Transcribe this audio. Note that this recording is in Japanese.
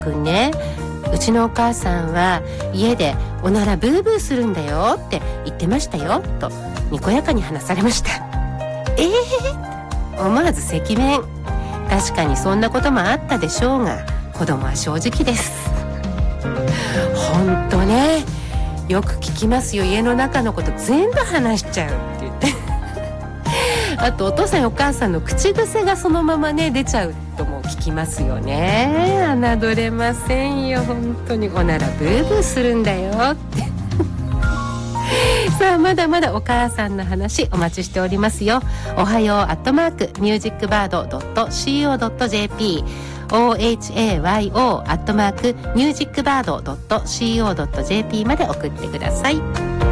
くんね、うちのお母さんは家でおならブーブーするんだよって言ってましたよとにこやかに話されました。思わず赤面。確かにそんなこともあったでしょうが、子供は正直です。ほんとね、よく聞きますよ。家の中のこと全部話しちゃうって言ってあとお父さんやお母さんの口癖がそのままね出ちゃうとも聞きますよね。侮れませんよ。本当におならブーブーするんだよってさあ、まだまだお母さんの話お待ちしておりますよ。おはよう@musicbird.co.jp ohayo@musicbird.co.jp まで送ってください。